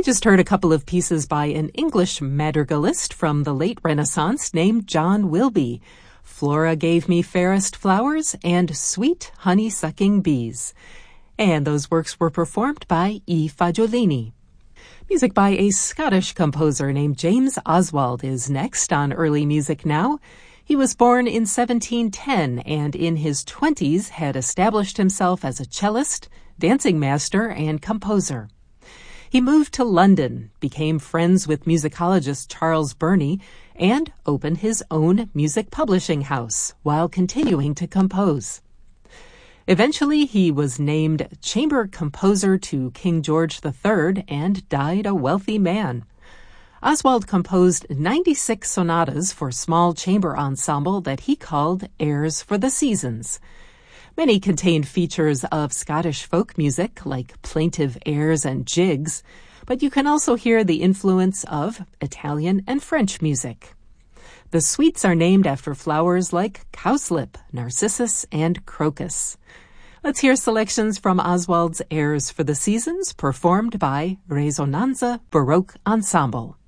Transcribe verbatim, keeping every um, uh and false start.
We just heard a couple of pieces by an English madrigalist from the late Renaissance named John Wilbye. Flora Gave Me Fairest Flowers and Sweet Honey-Sucking Bees. And those works were performed by E. Fagiolini. Music by a Scottish composer named James Oswald is next on Early Music Now. He was born in seventeen ten and in his twenties had established himself as a cellist, dancing master, and composer. He moved to London, became friends with musicologist Charles Burney, and opened his own music publishing house while continuing to compose. Eventually, he was named chamber composer to King George the Third and died a wealthy man. Oswald composed ninety-six sonatas for small chamber ensemble that he called Airs for the Seasons. Many contained features of Scottish folk music, like plaintive airs and jigs, but you can also hear the influence of Italian and French music. The suites are named after flowers like cowslip, narcissus, and crocus. Let's hear selections from Oswald's Airs for the Seasons, performed by Resonanza Baroque Ensemble.